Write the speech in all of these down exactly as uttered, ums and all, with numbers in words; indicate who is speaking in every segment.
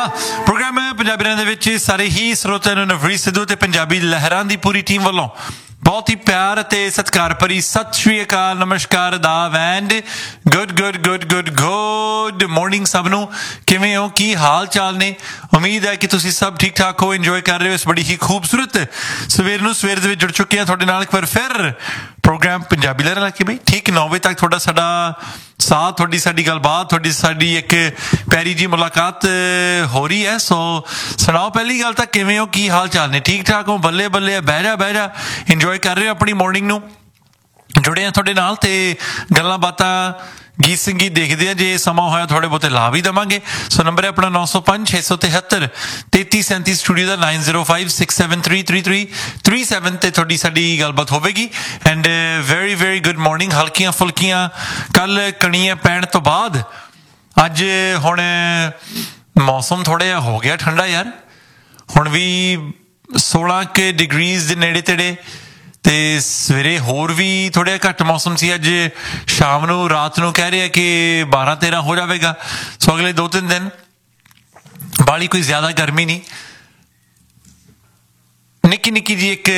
Speaker 1: Programme ਪੰਜਾਬੀਆਂ ਦੇ ਵਿੱਚ ਸਾਰੇ ਹੀ ਸਰੋਤਿਆਂ ਨੂੰ ਨਵਰੀਤ ਸਿੱਧੂ ਤੇ ਪੰਜਾਬੀ ਲਹਿਰਾਂ ਦੀ ਪੂਰੀ ਟੀਮ ਵੱਲੋਂ ਬਹੁਤ ਹੀ ਪਿਆਰ ਅਤੇ ਸਤਿਕਾਰ ਭਰੀ ਸਤਿ ਸ਼੍ਰੀ ਅਕਾਲ, ਨਮਸਕਾਰ, ਆਦਾਬ and good good good good good morning ਸਭ ਨੂੰ। ਕਿਵੇਂ ਹੋ, ਕੀ ਹਾਲ ਚਾਲ ਨੇ? ਉਮੀਦ ਹੈ ਕਿ ਤੁਸੀਂ ਸਭ ਠੀਕ ਠਾਕ ਹੋ, ਇੰਜੋਏ ਕਰ ਰਹੇ ਹੋ ਇਸ ਬੜੀ ਹੀ ਖੂਬਸੂਰਤ ਸਵੇਰ ਨੂੰ। ਸਵੇਰ ਦੇ ਵਿੱਚ ਜੁੜ ਚੁੱਕੇ ਹਾਂ ਤੁਹਾਡੇ ਨਾਲ ਇੱਕ ਵਾਰ ਫਿਰ ਪ੍ਰੋਗਰਾਮ ਪੰਜਾਬੀ ਲਹਿਰਾਂ ਲਾ ਕੇ ਬਈ ਠੀਕ ਨੌ ਵਜੇ ਤੱਕ ਤੁਹਾਡਾ ਸਾਡਾ ਸਾਥ, ਤੁਹਾਡੀ ਸਾਡੀ ਗੱਲਬਾਤ, ਤੁਹਾਡੀ ਸਾਡੀ ਇੱਕ ਪਿਆਰੀ ਜੀ ਮੁਲਾਕਾਤ ਹੋ ਰਹੀ ਹੈ। ਸੋ ਸੁਣਾਓ, ਪਹਿਲੀ ਗੱਲ ਤਾਂ ਕਿਵੇਂ ਹੋ, ਕੀ ਹਾਲ ਚਾਲ ਨੇ? ਠੀਕ ਠਾਕ ਹੋ? ਬੱਲੇ ਬੱਲੇ, ਬਹਿ ਜਾ ਬਹਿ ਜਾ, ਇੰਜੋਏ ਕਰ ਰਹੇ ਹੋ ਆਪਣੀ ਮਾਰਨਿੰਗ ਨੂੰ। ਜੁੜੇ ਆ ਤੁਹਾਡੇ ਨਾਲ ਤੇ ਗੱਲਾਂ ਬਾਤਾਂ, ਗੀਤ ਸੰਗੀਤ ਦੇਖਦੇ ਆ। ਜੇ ਸਮਾਂ ਹੋਇਆ ਥੋੜੇ ਬਹੁਤੇ ਲਾ ਵੀ ਦੇਵਾਂਗੇ। ਸੋ ਨੰਬਰ ਹੈ ਆਪਣਾ ਨੌ ਸੌ ਪੰਜ ਛੇ ਸੌ ਤਿਹੱਤਰ ਤੇਤੀ ਸੈਂਤੀ, ਸਟੂਡੀਓ ਦਾ nine zero five six seven three three three three seven ਤੇ ਤੁਹਾਡੀ ਸਾਡੀ ਗੱਲਬਾਤ ਹੋਵੇਗੀ। And very very good morning. ਹਲਕੀਆਂ ਫੁਲਕੀਆਂ ਕੱਲ ਕਣੀਆਂ ਪੈਣ ਤੋਂ ਬਾਅਦ ਅੱਜ ਹੁਣ ਮੌਸਮ ਥੋੜ੍ਹਾ ਜਿਹਾ ਹੋ ਗਿਆ ਠੰਡਾ ਯਾਰ। ਹੁਣ ਵੀ ਸੋਲਾਂ ਕੁ ਡਿਗਰੀਜ਼ ਦੇ ਨੇੜੇ ਤੇੜੇ, ਤੇ ਸਵੇਰੇ ਹੋਰ ਵੀ ਥੋੜ੍ਹਾ ਘੱਟ ਮੌਸਮ ਸੀ। ਅੱਜ ਸ਼ਾਮ ਨੂੰ ਰਾਤ ਨੂੰ ਕਹਿ ਰਿਹਾ ਕਿ ਬਾਰਾਂ ਤੇਰਾਂ ਹੋ ਜਾਵੇਗਾ। ਸੋ ਅਗਲੇ ਦੋ ਤਿੰਨ ਦਿਨ ਬਾਹਲੀ ਕੋਈ ਜ਼ਿਆਦਾ ਗਰਮੀ ਨਹੀਂ, ਨਿੱਕੀ ਨਿੱਕੀ ਜੀ ਇੱਕ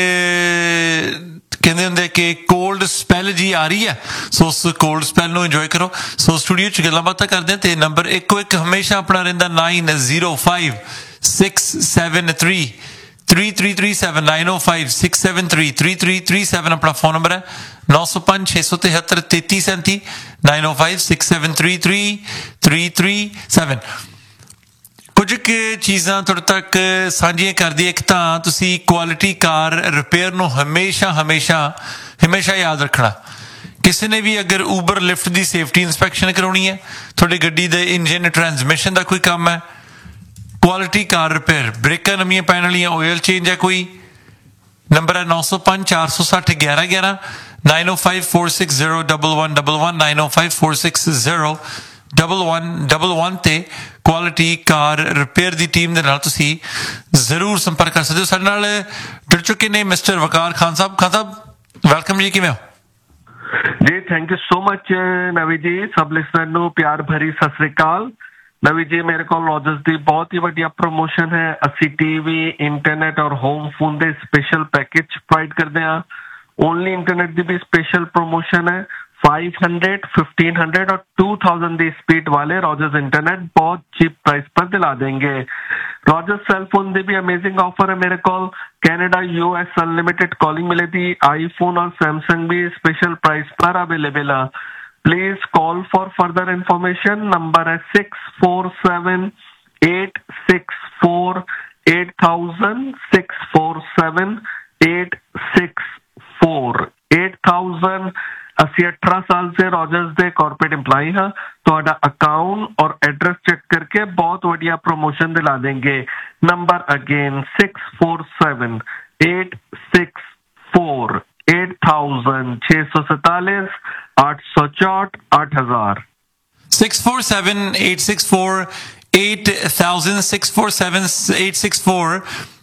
Speaker 1: ਕਹਿੰਦੇ ਹੁੰਦੇ ਕਿ ਕੋਲਡ ਸਪੈਲ ਜੀ ਆ ਰਹੀ ਹੈ। ਸੋ ਉਸ ਕੋਲਡ ਸਪੈਲ ਨੂੰ ਇੰਜੋਏ ਕਰੋ। ਸੋ ਸਟੂਡੀਓ 'ਚ ਗੱਲਾਂ ਬਾਤਾਂ ਕਰਦੇ ਹਾਂ ਤੇ ਨੰਬਰ ਇੱਕੋ ਇੱਕ ਹਮੇਸ਼ਾ ਆਪਣਾ ਰਹਿੰਦਾ nine zero five six seven three three three three seven nine zero five six seven three three three three seven ਆਪਣਾ ਫੋਨ ਨੰਬਰ ਹੈ। ਨੌ ਸੌ ਪੰਜ ਛੇ ਸੌ ਤਿਹੱਤਰ ਤੇਤੀ ਸੈਂਤੀ nine zero five six seven three three three three seven. ਕੁਝ ਕੁ ਚੀਜ਼ਾਂ ਤੁਹਾਡੇ ਤੱਕ ਸਾਂਝੀਆਂ ਕਰਦੀ। ਇੱਕ ਤਾਂ ਤੁਸੀਂ ਕੁਆਲਿਟੀ ਕਾਰ ਰਿਪੇਅਰ ਨੂੰ ਹਮੇਸ਼ਾ ਹਮੇਸ਼ਾ ਹਮੇਸ਼ਾ ਯਾਦ ਰੱਖਣਾ। ਕਿਸੇ ਨੇ ਵੀ ਅਗਰ ਊਬਰ ਲਿਫਟ ਦੀ ਸੇਫਟੀ ਇੰਸਪੈਕਸ਼ਨ ਕਰਾਉਣੀ ਹੈ, ਤੁਹਾਡੀ ਗੱਡੀ ਦੇ ਇੰਜਨ ਟਰਾਂਸਮਿਸ਼ਨ ਦਾ ਕੋਈ ਕੰਮ ਹੈ, ਕੁਆਲਿਟੀ ਕਾਰ ਰਿਪੇਅਰ, ਬ੍ਰੇਕਾਂ ਨਵੀਆਂ ਪੈਣ ਵਾਲੀਆਂ, ਆਇਲ ਚੇਂਜ ਹੈ ਕੋਈ, ਨੰਬਰ ਹੈ ਨੌ ਸੌ ਪੰਜ ਚਾਰ ਸੌ ਸੱਠ ਗਿਆਰਾਂ ਗਿਆਰਾਂ nine zero five four six zero double one double one nine zero five four six zero double one double one ਤੇ ਕੁਆਲਿਟੀ ਕਾਰ ਰਿਪੇਅਰ ਦੀ ਟੀਮ ਦੇ ਨਾਲ ਤੁਸੀਂ ਜ਼ਰੂਰ ਸੰਪਰਕ ਕਰ ਸਕਦੇ ਹੋ। ਸਾਡੇ ਨਾਲ ਜੁੜ ਚੁੱਕੇ ਨੇ ਮਿਸਟਰ ਵਕਾਰ ਖਾਨ ਸਾਹਿਬ। ਖਾਨ ਸਾਹਿਬ ਵੈਲਕਮ ਜੀ, ਕਿਵੇਂ ਹੋ
Speaker 2: ਜੀ? ਥੈਂਕ ਯੂ ਸੋ ਮਚ ਨਵੀ ਜੀ। ਸਭ ਲਿਸਨਰ ਨੂੰ ਪਿਆਰ ਭਰੀ ਸਤਿ ਸ੍ਰੀ ਅਕਾਲ। ਨਵੀ ਜੀ, ਮੇਰੇ ਕੋਲ ਰੋਜਰਸ ਦੀ ਬਹੁਤ ਹੀ ਵਧੀਆ ਪ੍ਰਮੋਸ਼ਨ ਹੈ। ਅਸੀਂ ਟੀਵੀ, ਇੰਟਰਨੈਟ ਔਰ ਹੋਮ ਫੋਨ ਦੇ ਸਪੈਸ਼ਲ ਪੈਕੇਜ ਪ੍ਰੋਵਾਈਡ ਕਰਦੇ ਹਾਂ। ਓਨਲੀ ਇੰਟਰਨੈਟ ਦੀ ਵੀ ਸਪੈਸ਼ਲ ਪ੍ਰਮੋਸ਼ਨ ਹੈ। फाइव हंड्रेड, फिफ्टीन हंड्रेड और टू थाउजेंड दी स्पीड वाले रॉजर्स इंटरनेट बहुत चीप प्राइस पर दिला देंगे। रॉजर्स सेल फोन दे भी अमेजिंग ऑफर है मेरे को। कैनेडा यूएस अनलिमिटेड कॉलिंग मिले थी। आईफोन और सैमसंग भी स्पेशल प्राइस पर अवेलेबल है। Please call for further information. Number है six four seven eight six four eight thousand six four seven eight six four eight thousand. ਅਸੀਂ अठारह साल से रॉजर्स ਦੇ ਕਾਰਪੋਰੇਟ EMPLOYE ਹਾਂ। ਤੁਹਾਡਾ ਅਕਾਊਂਟ ਔਰ ਐਡਰੈਸ ਚੈੱਕ ਕਰਕੇ ਬਹੁਤ ਵਧੀਆ promotion ਦਿਲਾ ਦੇंगे। Number again six four seven eight six four eight thousand छह सौ सैतालीस आठ सौ चौट आठ हजार
Speaker 1: six four seven eight six four eight thousand six four seven eight six four